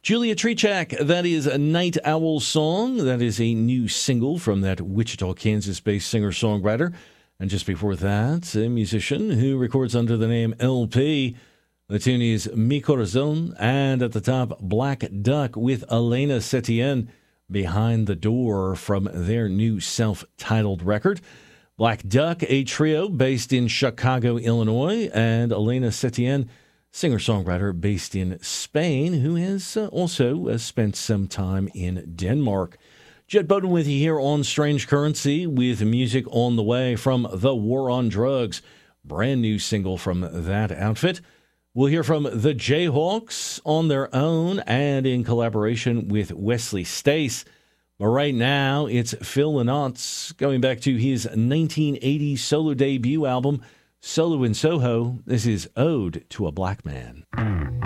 Julia Trechak, that is a Night Owl Song. That is a new single from that Wichita, Kansas-based singer-songwriter. And just before that, a musician who records under the name LP. The tune is Mi Corazon. And at the top, Black Duck with Elena Setien, Behind the Door, from their new self-titled record. Black Duck, a trio based in Chicago, Illinois, and Elena Setien, singer-songwriter based in Spain, who has also spent some time in Denmark. Jed Bowden with you here on Strange Currency with music on the way from The War on Drugs. Brand new single from that outfit. We'll hear from the Jayhawks on their own and in collaboration with Wesley Stace. But right now, it's Phil Lynott going back to his 1980 solo debut album, Solo in Soho. This is Ode to a Black Man.